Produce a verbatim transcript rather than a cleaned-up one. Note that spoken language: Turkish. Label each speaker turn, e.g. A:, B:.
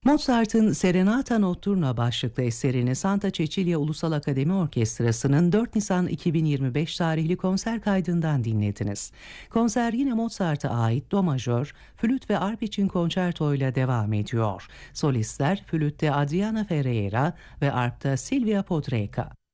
A: Mozart'ın Serenata Notturna başlıklı eserini Santa Cecilia Ulusal Akademi Orkestrası'nın dört Nisan iki bin yirmi beş tarihli konser kaydından dinlediniz. Konser yine Mozart'a ait do majör, flüt ve arp için konçerto ile devam ediyor. Solistler flütte Adriana Ferreira ve arpta Silvia Podreca.